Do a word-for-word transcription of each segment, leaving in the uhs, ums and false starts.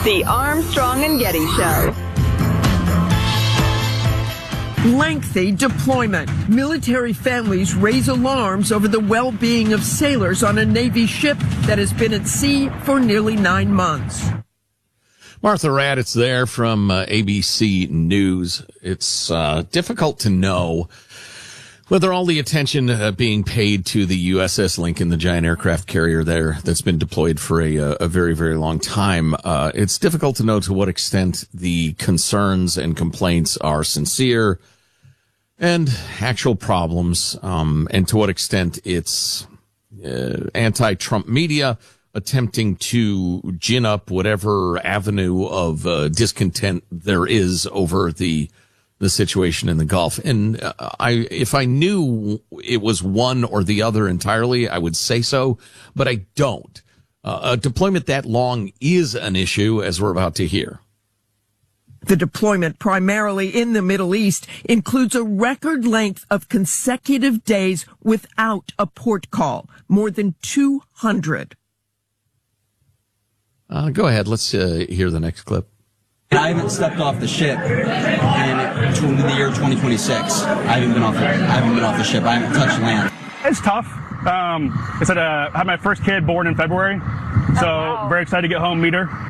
The Armstrong and Getty Show. Lengthy deployment. Military families raise alarms over the well-being of sailors on a Navy ship that has been at sea for nearly nine months. Martha Raddatz there from uh, A B C News. It's uh, difficult to know whether all the attention uh, being paid to the U S S Lincoln, the giant aircraft carrier there that's been deployed for a, a very, very long time, uh, it's difficult to know to what extent the concerns and complaints are sincere and actual problems, um, and to what extent it's uh, anti-Trump media attempting to gin up whatever avenue of uh, discontent there is over the the situation in the Gulf. And uh, I, if I knew it was one or the other entirely, I would say so, but I don't. Uh, a deployment that long is an issue, as we're about to hear. The deployment, primarily in the Middle East, includes a record length of consecutive days without a port call, more than two hundred. Uh, go ahead. Let's uh, hear the next clip. I haven't stepped off the ship in the year twenty twenty-six. I haven't been off the, I haven't been off the ship. I haven't touched land. It's tough. Um, I said uh, I had my first kid born in February, so oh, wow. Very excited to get home, meet her.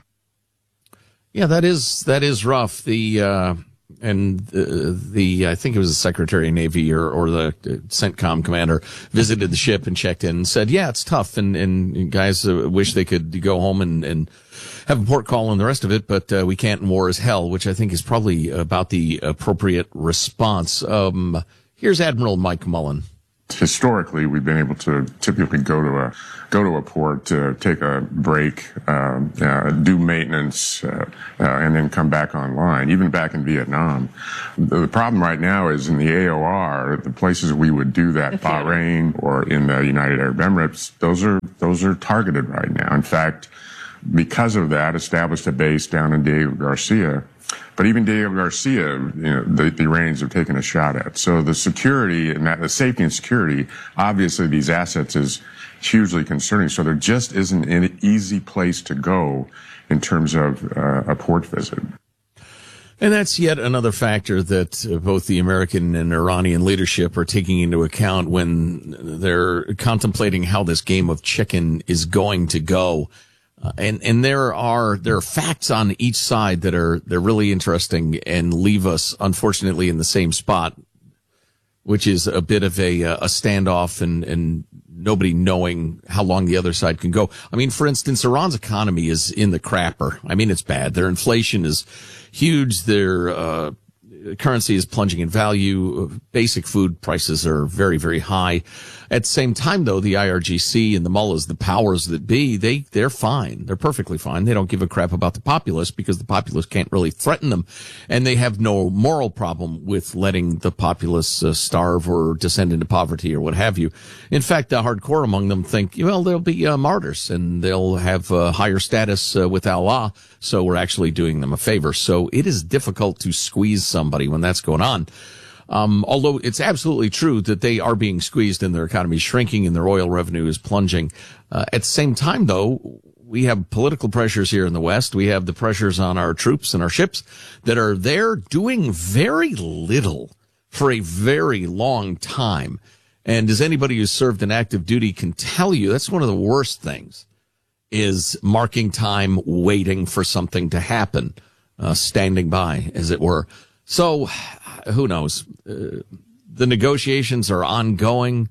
Yeah, that is that is rough. The uh, and the, the I think it was the Secretary of Navy or or the CENTCOM commander visited the ship and checked in and said, "Yeah, it's tough, and and guys uh, wish they could go home and and." have a port call and the rest of it, but uh, we can't, and war is hell," which I think is probably about the appropriate response. Um, here's Admiral Mike Mullen. Historically, we've been able to typically go to a go to a port to take a break, uh, uh, do maintenance, uh, uh, and then come back online. Even back in Vietnam, the, the problem right now is in the A O R, the places we would do that, Bahrain or in the United Arab Emirates, those are those are targeted right now. In fact, because of that, established a base down in Diego Garcia. But even Diego Garcia, you know, the, the Iranians have taken a shot at. So the security and that, the safety and security, obviously these assets is hugely concerning. So there just isn't an easy place to go in terms of uh, a port visit. And that's yet another factor that uh, both the American and Iranian leadership are taking into account when they're contemplating how this game of chicken is going to go. Uh, and, and there are, there are facts on each side that are, they're really interesting and leave us, unfortunately, in the same spot, which is a bit of a, a standoff and, and nobody knowing how long the other side can go. I mean, for instance, Iran's economy is in the crapper. I mean, it's bad. Their inflation is huge. Their, uh, currency is plunging in value. Basic food prices are very, very high. At the same time, though, the I R G C and the mullahs, the powers that be, they, they're fine. They're perfectly fine. They don't give a crap about the populace because the populace can't really threaten them. And they have no moral problem with letting the populace uh, starve or descend into poverty or what have you. In fact, the hardcore among them think, well, they'll be uh, martyrs and they'll have uh, higher status uh, with Allah. So we're actually doing them a favor. So it is difficult to squeeze somebody when that's going on. Um, although it's absolutely true that they are being squeezed and their economy is shrinking and their oil revenue is plunging. Uh, at the same time, though, we have political pressures here in the West. We have the pressures on our troops and our ships that are there doing very little for a very long time. And as anybody who's served in active duty can tell you, that's one of the worst things, is marking time, waiting for something to happen, uh, standing by, as it were. So, who knows? Uh, the negotiations are ongoing.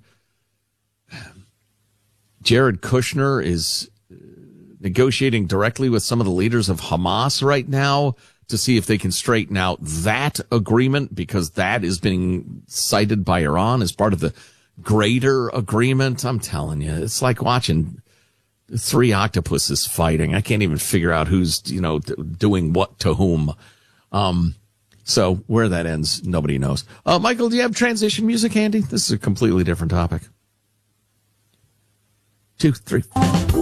Jared Kushner is negotiating directly with some of the leaders of Hamas right now to see if they can straighten out that agreement, because that is being cited by Iran as part of the greater agreement. I'm telling you, it's like watching three octopuses fighting. I can't even figure out who's, you know, doing what to whom. Um, So where that ends, nobody knows. Uh, Michael, do you have transition music handy? This is a completely different topic. Two, three.